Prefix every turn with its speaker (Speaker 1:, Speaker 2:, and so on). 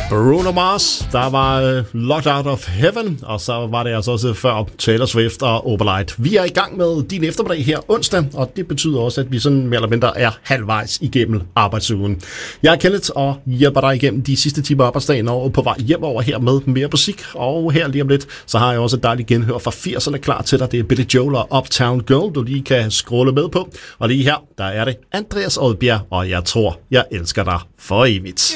Speaker 1: Bruno Mars, der var Locked Out of Heaven, og så var det altså også før Taylor Swift og Opalite. Vi er i gang med din eftermiddag her onsdag, og det betyder også, at vi sådan mere eller mindre er halvvejs igennem arbejdsugen. Jeg er Kenneth og hjælper dig igennem de sidste timer af arbejdsdagen og på vej hjem over her med mere musik. Og her lige om lidt, så har jeg også et dejligt genhør fra 80'erne klar til dig. Det er Billy Joel og Uptown Girl, du lige kan scrolle med på. Og lige her, der er det Andreas Odbjerg, og jeg tror, jeg elsker dig for evigt.